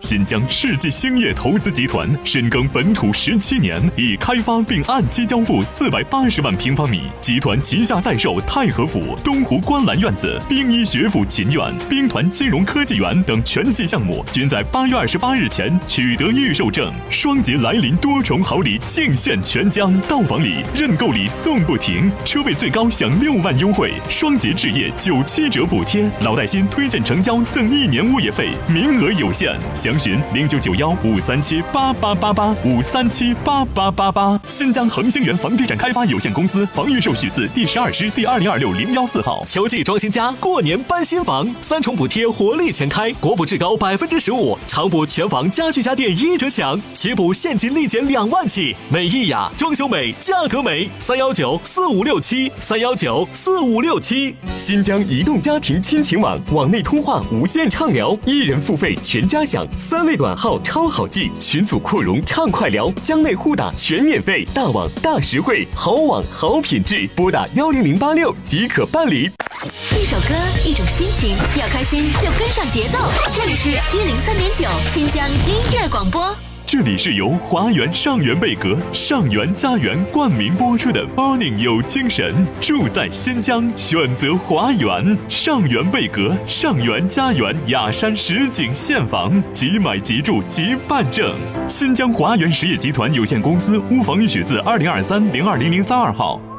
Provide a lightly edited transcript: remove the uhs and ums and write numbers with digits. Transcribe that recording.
新疆世纪兴业投资集团深耕本土17年，已开发并按期交付480万平方米。集团旗下在售太和府、东湖观澜院子、兵医学府秦院、兵团金融科技园等全系项目，均在8月28日前取得预售证。双节来临，多重好礼尽现全疆，到访礼、认购礼送不停，车位最高享6万优惠，双节置业97折补贴，老带新推荐成交赠1年物业费，名额有限，详询099153753788537888。新疆恒星源房地产开发有限公司房预售许字第12师第2026-014号。 秋季装新家，过年搬新房，3重补贴活力全开，国补至高15%，常补全房家具家电1折享，起补现金立减2万起。美意雅，装修美，价格美，3194567，3194567。 新疆移动家庭亲情网，网内通话无限畅聊，1人付费全家享，3位短号超好记，群组扩容畅快聊，疆内互打全免费，大网大实惠，好网好品质，拨打10086即可办理。 一首歌，一种心情，要开心就跟上节奏。这里是103.9新疆音乐广播。 这里是由华源上元贝格上元家园冠名播出的 Morning 有精神，住在新疆选择华源上元贝格上元家园雅山实景现房，即买即住即办证。新疆华源实业集团有限公司屋房预许字2023-020032号。